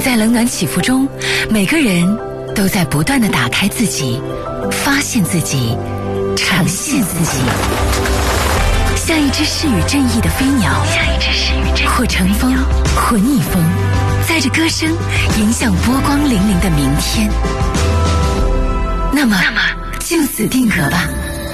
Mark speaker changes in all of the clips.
Speaker 1: 在冷暖起伏中，每个人都在不断地打开自己，发现自己，呈现自己。像一只适与正义的飞鸟，或乘风，或逆风，载着歌声，迎向波光粼粼的明天。那么就此定格吧。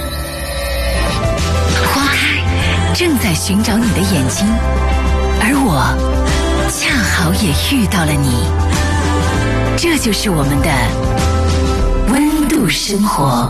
Speaker 1: 花开正在寻找你的眼睛，而我恰好也遇到了你。这就是我们的温度生活。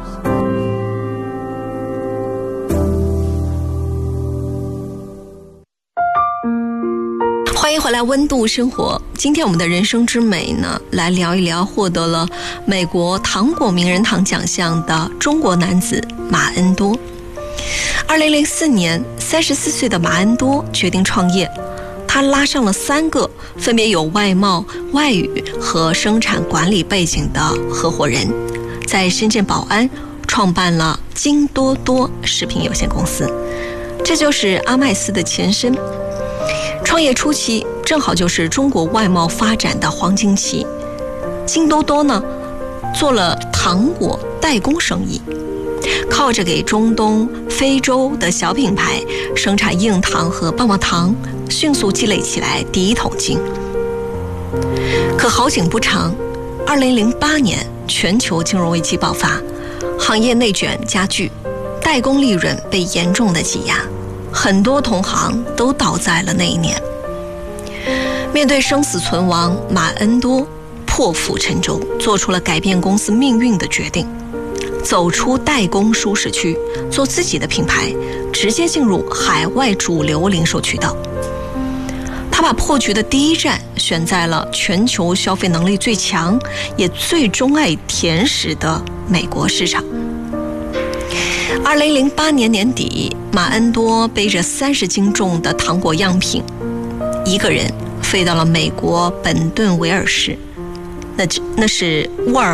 Speaker 2: 欢迎回来温度生活。今天我们的人生之美呢，来聊一聊获得了美国糖果名人堂奖项的中国男子马恩多。2004年34岁的马恩多决定创业，他拉上了3个分别有外贸、外语和生产管理背景的合伙人，在深圳宝安创办了金多多食品有限公司，这就是阿麦斯的前身。创业初期正好就是中国外贸发展的黄金期，金多多呢做了糖果代工生意，靠着给中东、非洲的小品牌生产硬糖和棒棒糖，迅速积累起来第一桶金。可好景不长，2008年全球金融危机爆发，行业内卷加剧，代工利润被严重的挤压，很多同行都倒在了那一年。面对生死存亡，马恩多破釜沉舟，做出了改变公司命运的决定，走出代工舒适区，做自己的品牌，直接进入海外主流零售渠道。他把破局的第一站选在了全球消费能力最强也最钟爱甜食的美国市场。2008年年底，马恩多背着30斤重的糖果样品，一个人飞到了美国本顿维尔市，那是沃尔